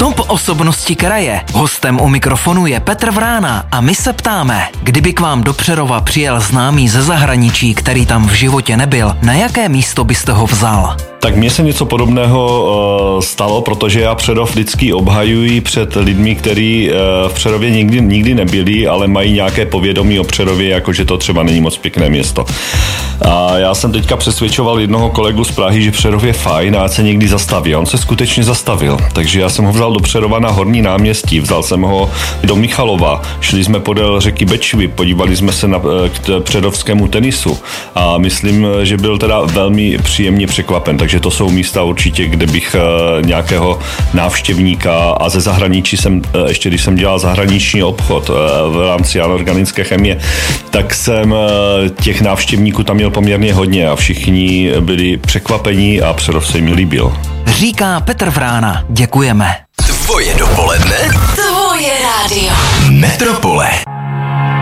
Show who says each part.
Speaker 1: Top osobnosti kraje. Hostem u mikrofonu je Petr Vrána a my se ptáme, kdyby k vám do Přerova přijel známý ze zahraničí, který tam v životě nebyl, na jaké místo byste ho vzal?
Speaker 2: Tak mně se něco podobného stalo, protože já Přerov vždycky obhajuji před lidmi, kteří v Přerově nikdy nebyli, ale mají nějaké povědomí o Přerově, jakože to třeba není moc pěkné město. A já jsem teďka přesvědčoval jednoho kolegu z Prahy, že Přerov je fajn a ať se někdy zastaví. A on se skutečně zastavil. Takže já jsem ho vzal do Přerova na Horní náměstí, vzal jsem ho do Michalova, šli jsme podél řeky Bečvy, podívali jsme se k přerovskému tenisu a myslím, že byl teda velmi příjemně překvapen. Takže to jsou místa určitě, kde bych nějakého návštěvníka a ze zahraničí ještě když jsem dělal zahraniční obchod v rámci anorganické chemie, tak jsem těch návštěvníků tam měl poměrně hodně a všichni byli překvapení a Přerov se jim líbil.
Speaker 1: Říká Petr Vrána. Děkujeme.
Speaker 3: Tvoje dopoledne.
Speaker 4: Tvoje rádio.
Speaker 3: Metropole.